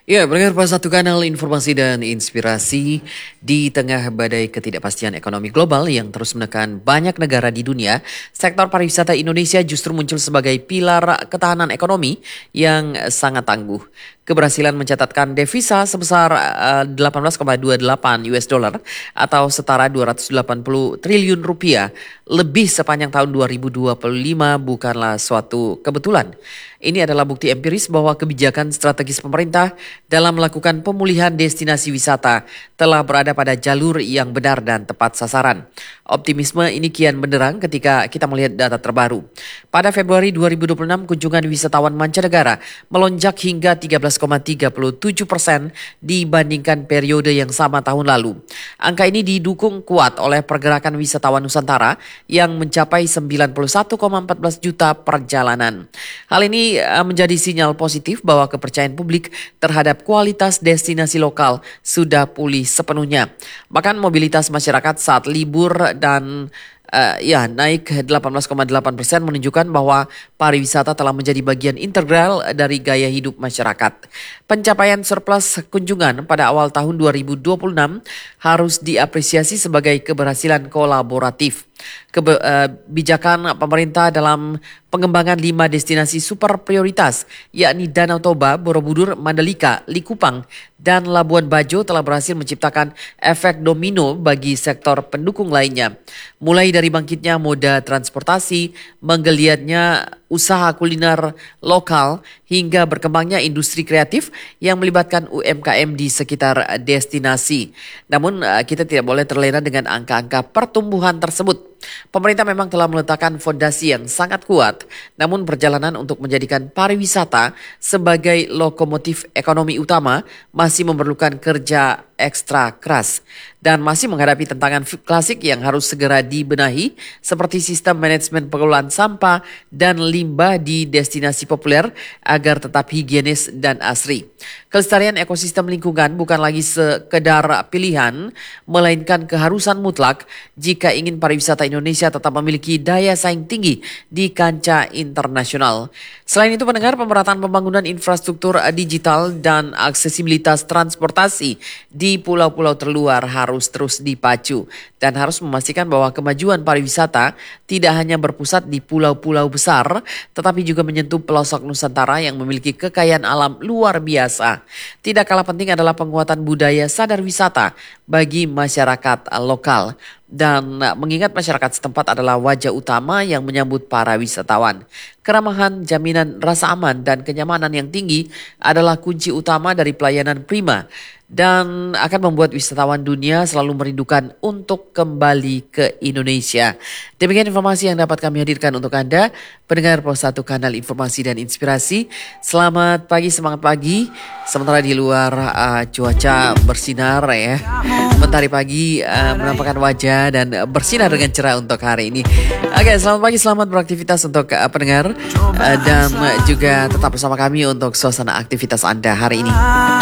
Ya, pendengar Pas Satu Kanal Informasi dan Inspirasi. Di tengah badai ketidakpastian ekonomi global yang terus menekan banyak negara di dunia, sektor pariwisata Indonesia justru muncul sebagai pilar ketahanan ekonomi yang sangat tangguh. Keberhasilan mencatatkan devisa sebesar 18,28 US dollar atau setara 280 triliun rupiah lebih sepanjang tahun 2025 bukanlah suatu kebetulan. Ini adalah bukti empiris bahwa kebijakan strategis pemerintah dalam melakukan pemulihan destinasi wisata telah berada pada jalur yang benar dan tepat sasaran. Optimisme ini kian benderang ketika kita melihat data terbaru. Pada Februari 2026, kunjungan wisatawan mancanegara melonjak hingga 13,37% dibandingkan periode yang sama tahun lalu. Angka ini didukung kuat oleh pergerakan wisatawan Nusantara yang mencapai 91,14 juta perjalanan. Hal ini menjadi sinyal positif bahwa kepercayaan publik terhadap kualitas destinasi lokal sudah pulih sepenuhnya. Bahkan mobilitas masyarakat saat libur dan naik 18,8% menunjukkan bahwa pariwisata telah menjadi bagian integral dari gaya hidup masyarakat. Pencapaian surplus kunjungan pada awal tahun 2026 harus diapresiasi sebagai keberhasilan kolaboratif. Kebijakan pemerintah dalam pengembangan 5 destinasi super prioritas yakni Danau Toba, Borobudur, Mandalika, Likupang, dan Labuan Bajo telah berhasil menciptakan efek domino bagi sektor pendukung lainnya. Mulai dari bangkitnya moda transportasi, menggeliatnya usaha kuliner lokal, hingga berkembangnya industri kreatif yang melibatkan UMKM di sekitar destinasi. Namun kita tidak boleh terlena dengan angka-angka pertumbuhan tersebut. Pemerintah memang telah meletakkan fondasi yang sangat kuat, namun perjalanan untuk menjadikan pariwisata sebagai lokomotif ekonomi utama masih memerlukan kerja ekstra keras dan masih menghadapi tantangan klasik yang harus segera dibenahi seperti sistem manajemen pengelolaan sampah dan limbah di destinasi populer agar tetap higienis dan asri. Kelestarian ekosistem lingkungan bukan lagi sekedar pilihan, melainkan keharusan mutlak jika ingin pariwisata Indonesia tetap memiliki daya saing tinggi di kancah internasional. Selain itu, pendengar, pemerataan pembangunan infrastruktur digital dan aksesibilitas transportasi di pulau-pulau terluar harus terus dipacu dan harus memastikan bahwa kemajuan pariwisata tidak hanya berpusat di pulau-pulau besar, tetapi juga menyentuh pelosok Nusantara yang memiliki kekayaan alam luar biasa. Tidak kalah penting adalah penguatan budaya sadar wisata bagi masyarakat lokal. Dan mengingat masyarakat setempat adalah wajah utama yang menyambut para wisatawan. Keramahan, jaminan rasa aman, dan kenyamanan yang tinggi adalah kunci utama dari pelayanan prima dan akan membuat wisatawan dunia selalu merindukan untuk kembali ke Indonesia. Demikian informasi yang dapat kami hadirkan untuk Anda, pendengar Pos 1 Kanal Informasi dan Inspirasi. Selamat pagi, semangat pagi. Sementara di luar cuaca bersinar ya. Mentari pagi menampakkan wajah dan bersinar dengan cerah untuk hari ini. Oke, selamat pagi, selamat beraktivitas untuk pendengar dan juga tetap bersama kami untuk suasana aktivitas Anda hari ini.